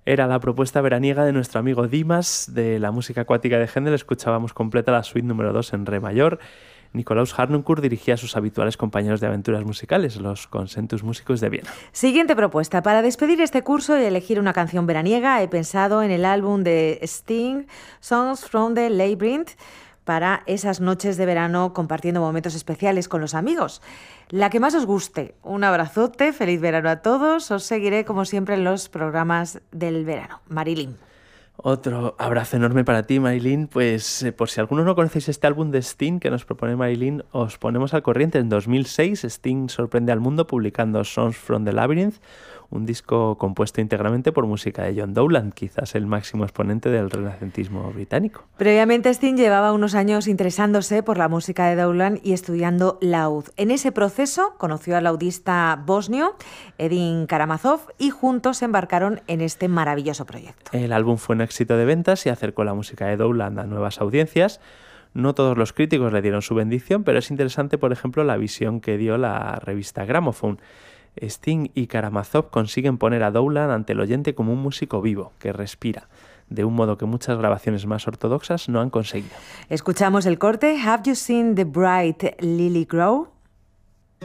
Era la propuesta veraniega de nuestro amigo Dimas de la música acuática de Händel. Escuchábamos completa la suite número 2 en re mayor. Nikolaus Harnoncourt dirigía a sus habituales compañeros de aventuras musicales, los Concentus Musicus de Viena. Siguiente propuesta. Para despedir este curso y elegir una canción veraniega, he pensado en el álbum de Sting, Songs from the Labyrinth, para esas noches de verano compartiendo momentos especiales con los amigos. La que más os guste. Un abrazote, feliz verano a todos. Os seguiré como siempre en los programas del verano. Marilyn. Otro abrazo enorme para ti, Marilyn. Pues por si algunos no conocéis este álbum de Sting que nos propone Marilyn, os ponemos al corriente. En 2006, Sting sorprende al mundo publicando Songs from the Labyrinth, un disco compuesto íntegramente por música de John Dowland, quizás el máximo exponente del renacentismo británico. Previamente, Sting llevaba unos años interesándose por la música de Dowland y estudiando laúd. En ese proceso conoció al laudista bosnio Edin Karamazov y juntos se embarcaron en este maravilloso proyecto. El álbum fue un éxito de ventas y acercó la música de Dowland a nuevas audiencias. No todos los críticos le dieron su bendición, pero es interesante, por ejemplo, la visión que dio la revista Gramophone. Sting y Karamazov consiguen poner a Dowland ante el oyente como un músico vivo, que respira, de un modo que muchas grabaciones más ortodoxas no han conseguido. Escuchamos el corte Have You Seen the Bright Lily Grow?